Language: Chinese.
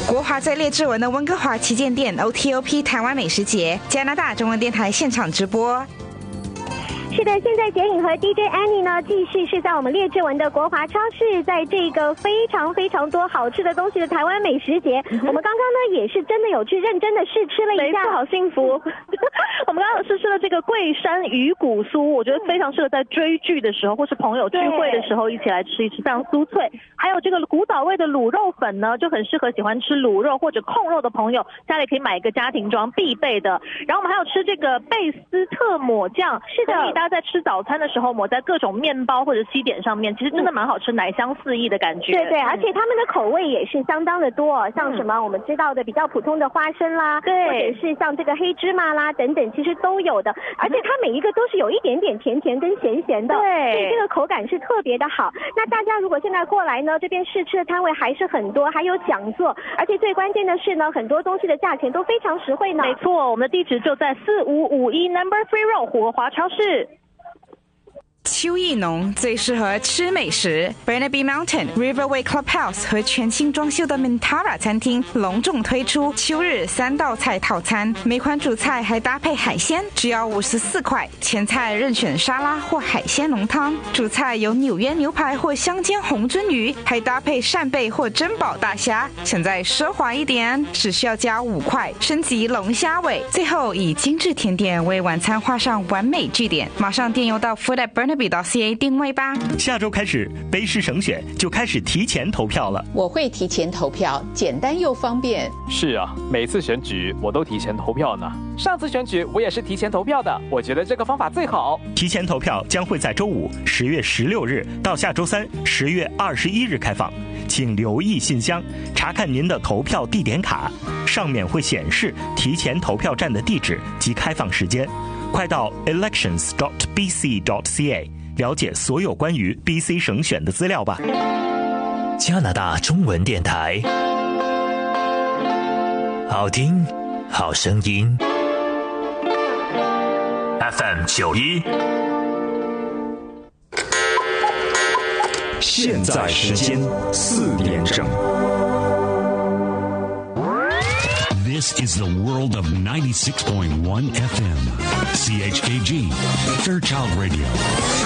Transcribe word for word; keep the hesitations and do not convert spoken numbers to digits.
国华在列治文的温哥华旗舰店 O T O P 台湾美食节，加拿大中文电台现场直播。 是的，现在杰颖和 D J Annie 呢，继续是在我们列治文的国华超市，在这个非常非常多好吃的东西的台湾美食节，嗯、我们刚刚呢也是真的有去认真的试吃了一下， 没错，好幸福。我们刚刚试吃了这个桂山鱼骨酥，我觉得非常适合在追剧的时候，或是朋友聚会的时候一起来吃一吃，非常酥脆。还有这个古早味的卤肉粉呢，就很适合喜欢吃卤肉或者控肉的朋友，家里可以买一个家庭装必备的。然后我们还有吃这个贝斯特抹酱， 是的， 大家在吃早餐的时候抹在各种面包或者西点上面，其实真的蛮好吃，奶香四溢的感觉。 对对，而且他们的口味也是相当的多，像什么我们知道的比较普通的花生啦， 对， 或者是像这个黑芝麻啦等等，其实都有的。而且它每一个都是有一点点甜甜跟咸咸的， 对， 所以这个口感是特别的好。那大家如果现在过来呢，这边试吃的摊位还是很多，还有讲座，而且最关键的是呢，很多东西的价钱都非常实惠呢。 没错，我们的地址就在四五五一 Number Three Road 国华超市。 秋意浓，最适合吃美食。Burnaby Mountain Riverway Clubhouse 和全新装修的 Mintara 餐厅隆重推出秋日三道菜套餐，每款主菜还搭配海鲜，只要五十四块。前菜任选沙拉或海鲜浓汤，主菜有纽约牛排或香煎红鳟鱼，还搭配扇贝或珍宝大虾。想再奢华一点，只需要加五块，升级龙虾尾。最后以精致甜点为晚餐画上完美句点。马上电邮到 food at burnaby到 C A 定位吧。 下周开始，卑诗省选就开始提前投票了。 我会提前投票，简单又方便。 是啊，每次选举我都提前投票呢。上次选举我也是提前投票的，我觉得这个方法最好。 提前投票将会在周五十月十六日到下周三十月二十一日开放，请留意信箱，查看您的投票地点卡，上面会显示提前投票站的地址及开放时间。快到 elections dot b c dot c a 了解所有关于 B C 省选的资料吧。 加拿大中文电台，好听，好声音。F M 九一。 现在时间四点整。 This is the world of ninety-six point one F M. C H K G, Fairchild Radio.